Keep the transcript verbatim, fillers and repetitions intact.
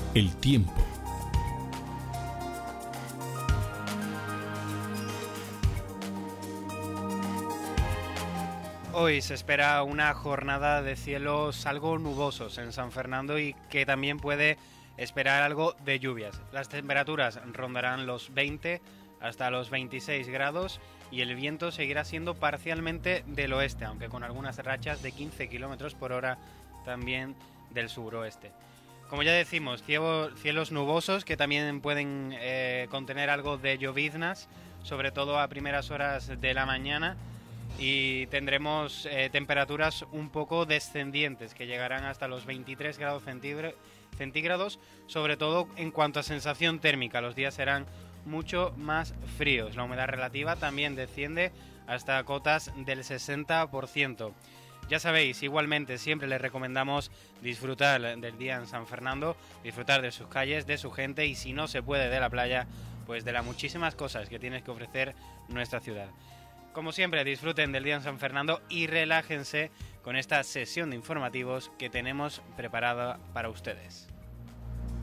El tiempo. Hoy se espera una jornada de cielos algo nubosos en San Fernando y que también puede esperar algo de lluvias. Las temperaturas rondarán los veinte hasta los veintiséis grados y el viento seguirá siendo parcialmente del oeste, aunque con algunas rachas de quince kilómetros por hora también del suroeste. Como ya decimos, cielos nubosos que también pueden eh, contener algo de lloviznas, sobre todo a primeras horas de la mañana, y tendremos eh, temperaturas un poco descendientes que llegarán hasta los veintitrés grados centígrados, sobre todo en cuanto a sensación térmica. Los días serán mucho más fríos. La humedad relativa también desciende hasta cotas del sesenta por ciento. Ya sabéis, igualmente siempre les recomendamos disfrutar del día en San Fernando, disfrutar de sus calles, de su gente y si no se puede de la playa, pues de las muchísimas cosas que tiene que ofrecer nuestra ciudad. Como siempre, disfruten del día en San Fernando y relájense con esta sesión de informativos que tenemos preparada para ustedes.